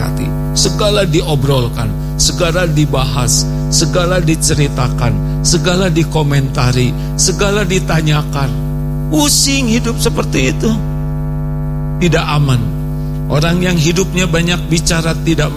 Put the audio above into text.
diberkati. Segala diobrolkan, segala dibahas, segala diceritakan, segala dikomentari, segala ditanyakan. Pusing hidup seperti itu. Tidak aman. Orang yang hidupnya banyak bicara tidak